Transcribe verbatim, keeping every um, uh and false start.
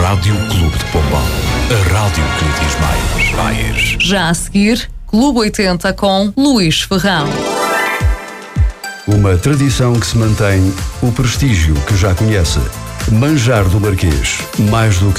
Rádio Clube de Pombal. A rádio que lhe diz mais. mais. Já a seguir, Clube oitenta com Luís Ferrão. Uma tradição que se mantém, o prestígio que já conhece. Manjar do Marquês, mais do que